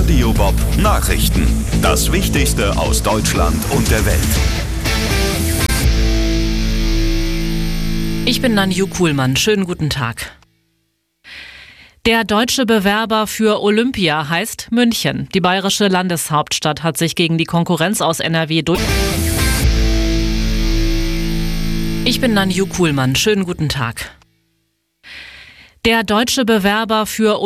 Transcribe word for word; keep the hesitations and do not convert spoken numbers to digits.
Radio Bob Nachrichten. Das Wichtigste aus Deutschland und der Welt. Ich bin Nanju Kuhlmann. Schönen guten Tag. Der deutsche Bewerber für Olympia heißt München. Die bayerische Landeshauptstadt hat sich gegen die Konkurrenz aus N R W durch... Ich bin Nanju Kuhlmann. Schönen guten Tag. Der deutsche Bewerber für